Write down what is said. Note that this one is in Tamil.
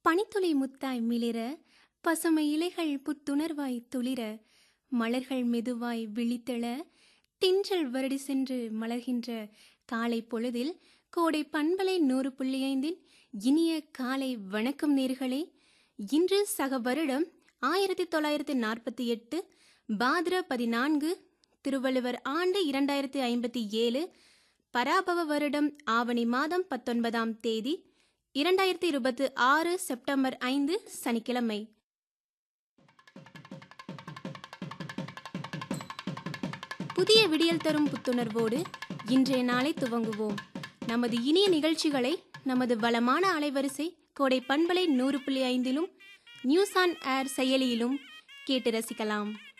பனித்துளி முத்தாய் மிளிர, பசுமை இலைகள் புத்துணர்வாய் துளிர, மலர்கள் மெதுவாய் விழித்தெழ, தின்றல் வருடி சென்று மலர்கின்ற காலை பொழுதில் கோடை பண்பலை 100.5 இனிய காலை வணக்கம் நேர்களே. இன்று சக வருடம் 1948 பாத்ர 14 திருவள்ளுவர் ஆண்டு 2057 பராபவ வருடம் ஆவணி மாதம் 19ஆம் தேதி 2026 செப்டம்பர் 5 சனிக்கிழமை. புதிய விடியல் தரும் புத்துணர்வோடு இன்றைய நாளை துவங்குவோம். நமது இனிய நிகழ்ச்சிகளை நமது வளமான அலைவரிசை கோடை பண்பலை 100.5 நியூஸ் ஆன் ஏர் செயலியிலும் கேட்டு ரசிக்கலாம்.